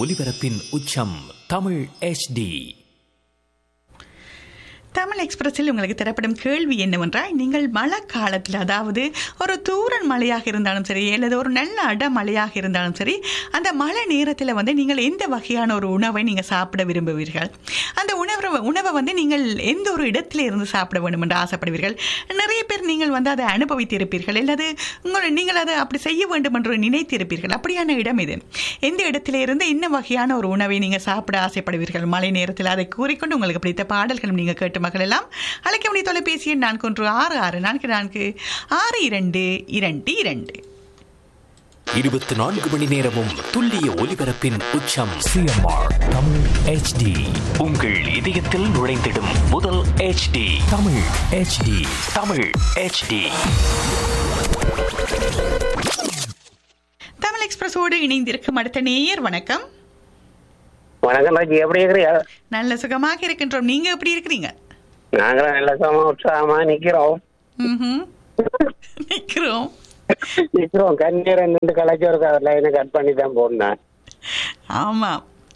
ஒலிபரப்பின் உச்சம் தமிழ் HD. தமிழ் எக்ஸ்பிரஸில் உங்களுக்கு தரப்படும் கேள்வி என்னவென்றால், நீங்கள் மழை காலத்தில், அதாவது ஒரு தூரல் மழையாக இருந்தாலும் சரி அல்லது ஒரு நல்ல அடமழையாக இருந்தாலும் சரி, அந்த மழை நேரத்தில் நீங்கள் எந்த வகையான ஒரு உணவை நீங்கள் சாப்பிட விரும்புவீர்கள்? அந்த உணவை நீங்கள் எந்த ஒரு இடத்துல இருந்து சாப்பிட வேண்டும் என்று ஆசைப்படுவீர்கள்? நிறைய பேர் நீங்கள் அதை அனுபவித்திருப்பீர்கள் அல்லது நீங்கள் அதை அப்படி செய்ய வேண்டும் என்று நினைத்திருப்பீர்கள். அப்படியான இடம் இது. எந்த இடத்துல இருந்து என்ன வகையான ஒரு உணவை நீங்கள் சாப்பிட ஆசைப்படுவீர்கள் மழை நேரத்தில்? அதை கூறிக்கொண்டு உங்களுக்கு பிடித்த பாடல்களும் நீங்கள் கேட்டு மக்கள் எல்லாம் அழைக்க வேண்டிய தொலைபேசி எண் 4166444222. 24 மணி நேரமும் துல்லிய ஒலிபரப்பின் உச்சம் CMR தமிழ் HD. உங்கள் இதயத்தில் நுழைந்திடும் முதல் HD Tamil HD. Tamil HD. Tamil எக்ஸ்பிரஸோடு இணைந்திருக்கும் அடுத்த நேயர். வணக்கம். வணக்கம் ராஜி, எப்படி இருக்கிறீங்க? நல்ல சுகமாக இருக்கின்றோம். நீங்க எப்படி இருக்கிறீங்க? நாங்களும் நல்ல சுகமா உற்சாகமா நிக்கிறோம். நிக்கிறோம் கண்ணீர் நின்று கலைச்சு ஒரு லைனை கட் பண்ணி தான் போனேன். ஆமா,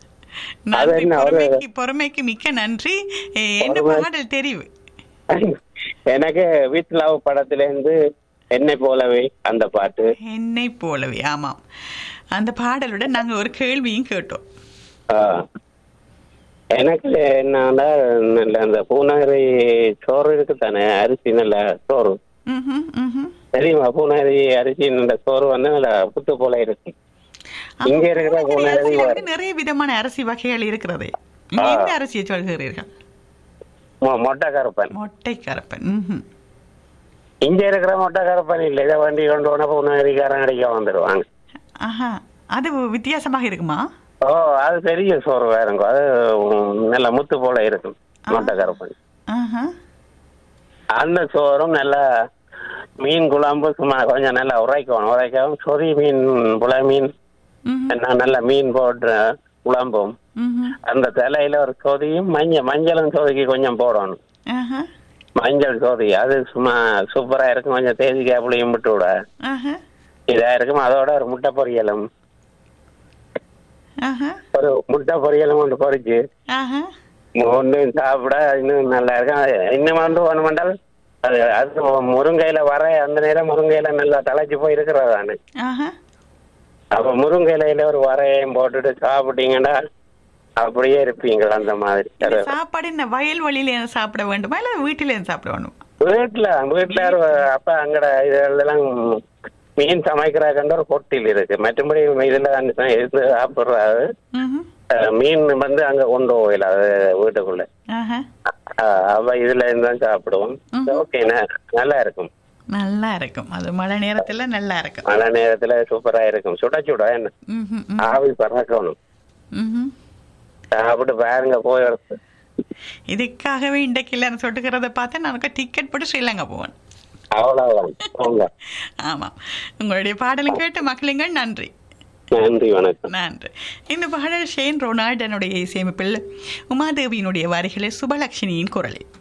பொறுமைக்கு மிக்க நன்றி. என்ன பாடல் தெரிவு? எனக்கு வீட்டு லவ் படத்துல இருந்து என்னை போலவே அந்த பாட்டு. என்னை போலவே, ஆமாம். அந்த பாடலுடன் நாங்க ஒரு கேள்வியும் கேட்டோம். எனக்கு என்னன்னா, அந்த பூநகரி சோறு இருக்கு தானே, அரிசி நல்ல சோறு தெரியுமா? பூநகரி அரிசி நல்ல சோறு நல்ல புத்து போல இருக்கு. இங்க இருக்கிற பூநகரி நிறைய விதமான அரிசி வகைகள் இருக்கிறது. எந்த அரிசியை சொல்கிறீர்கள்? மொட்டை கருப்பன். மொட்டை கருப்பன். இங்க இருக்கிற மொட்டை கருப்பன் இல்ல, இதை வண்டி கொண்டு போன பூநகரிக்காரன் அடிக்க வந்துடுவாங்க. அது வித்தியாசமாக இருக்குமா? ஓ, அது பெரிய சோறு வேறுங்க. அது நல்ல முத்து போல இருக்கும் மொட்டை கருப்பன். அந்த சோறும் நல்லா மீன் குழம்பு சும்மா கொஞ்சம் நல்லா உரைக்கவும் சொறி மீன், புல மீன், நல்ல மீன் போட்டு குழம்பும், அந்த தலையில ஒரு சொதியும் மஞ்சளும் சொதிக்கு கொஞ்சம் போடணும். மஞ்சள் சொதி அது சும்மா சூப்பரா இருக்கும். கொஞ்சம் தேதிக்காய் புளியும் விட்டு விட இதா இருக்கும். அதோட ஒரு முட்டை பொரியலும், ஒரு முட்டை பொரியலும் ஒன்று பொறிச்சு ஒன்று சாப்பிட இன்னும் நல்லா இருக்கும். இன்னும் வந்து ஒன்று மண்டால் அது முருங்கையில வர அந்த நேரம் முருங்கையில நல்லா தலைச்சு போய் இருக்கிறதானு. அப்ப முருங்கையில ஒரு வரையையும் போட்டுட்டு சாப்பிட்டீங்கன்னா அப்படியே இருப்பீங்களா? அந்த மாதிரி சாப்பாடு என்ன வயல்வெளியில சாப்பிட வேண்டுமா இல்ல வீட்டுல சாப்பிட வேண்டுமா? வீட்டுல அப்ப அங்கட இதெல்லாம் மீன் சமைக்கிறாங்க ஒரு ஹோட்டல் இருக்கு. மற்றபடி இதுல இது சாப்பிடுறாரு மீன் அங்க கொண்டு போகல அது வீட்டுக்குள்ள. அப்ப இதுல இருந்தான் சாப்பிடுவோம். ஓகே, நல்லா இருக்கும். நல்லா இருக்கும். அது மழை நேரத்துல நல்லா இருக்கும். மழை நேரத்துல சூப்பரா இருக்கும். சுட சுட என்ன ஆவி பறக்கணும். சாப்பிட்டு பாருங்க போய். இதுக்காகவே இன்றைக்கு இல்லைன்னு சொல்லுகிறத பார்த்தா நமக்கு டிக்கெட் போட்டு ஸ்ரீலங்கா போவேன். அவ்வளவுதான். ஆமா, உங்களுடைய பாடலும் கேட்டு மக்களுங்கள். நன்றி. நன்றி, வணக்கம். நன்றி. இந்த பாடல் ஷேன் ரொனால்டனுடைய இசையமைப்பில் உமாதேவியினுடைய வரிகளில் சுபலட்சுமியின் குரலில்.